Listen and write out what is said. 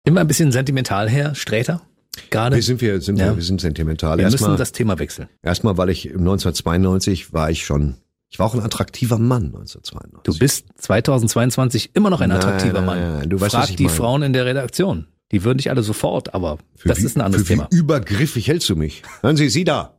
Immer ein bisschen sentimental, Herr Sträter? Gerade? Wir sind sentimental. Wir müssen das Thema wechseln. Erstmal, weil ich 1992 war ich auch ein attraktiver Mann 1992. Du bist 2022 immer noch ein attraktiver Mann. Nein, du weißt, Frag was ich die meine. Frauen in der Redaktion. Die würden nicht alle sofort, aber das ist ein anderes Thema. Wie übergriffig hältst du mich? Hören Sie da.